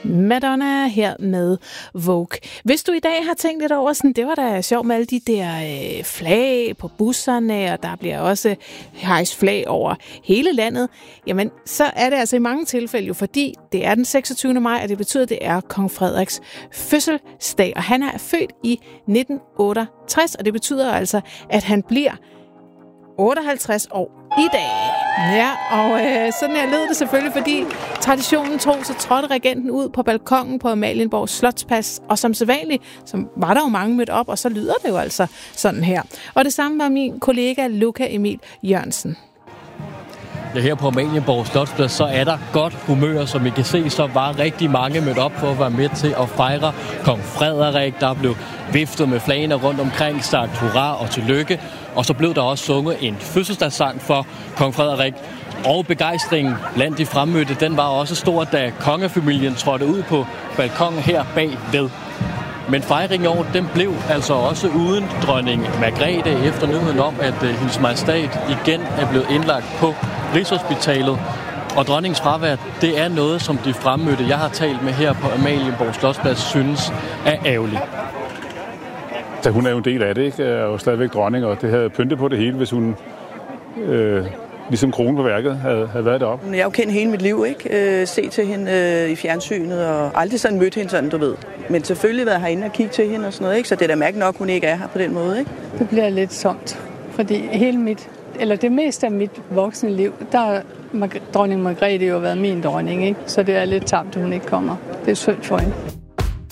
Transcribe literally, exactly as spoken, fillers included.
Madonna her med Vogue. Hvis du i dag har tænkt lidt over sådan, det var da sjovt med alle de der øh, flag på busserne, og der bliver også hejst flag over hele landet, jamen så er det altså i mange tilfælde jo, fordi det er den seksogtyvende maj, og det betyder, at det er kong Frederiks fødselsdag, og han er født i nitten otteogtres, og det betyder altså, at han bliver otteoghalvtreds år i dag. Ja, og øh, sådan her lød det selvfølgelig, fordi traditionen tog, så trådte regenten ud på balkongen på Amalienborg Slotsplads, og som sædvanligt, så var der jo mange mødt op, og så lyder det jo altså sådan her. Og det samme var min kollega Luca Emil Jørgensen. Ja, her på Amalienborg Slotsplads, så er der godt humør, som I kan se, så var rigtig mange mødt op for at være med til at fejre kong Frederik. Der blev viftet med flagene rundt omkring, sagt hurra og tillykke, og så blev der også sunget en fødselsdagssang for kong Frederik. Og begejstringen blandt de fremmødte, den var også stor, da kongefamilien trådte ud på balkongen her bagved. Men fejringen i år, den blev altså også uden dronning Margrethe efter nyheden om, at uh, hendes majestæt igen er blevet indlagt på Rigshospitalet. Og dronningens fravær, det er noget, som de fremmødte, jeg har talt med her på Amalienborg Slotsplads, synes er ærgerligt. Så hun er jo en del af det, ikke? Er jo stadigvæk dronning, og det havde pyntet på det hele, hvis hun øh, ligesom kronen på værket havde, havde været deroppe. Jeg har jo kendt hele mit liv, ikke? Øh, se til hende øh, i fjernsynet, og aldrig sådan mødt hende sådan, du ved. Men selvfølgelig været herinde og kigge til hende og sådan noget, ikke? Så det er da mærkeligt nok, hun ikke er her på den måde, ikke? Det bliver lidt tomt, fordi hele mit, eller det meste af mit voksne liv, der har dronning Margrethe jo været min dronning, ikke? Så det er lidt tamt, at hun ikke kommer. Det er synd for hende.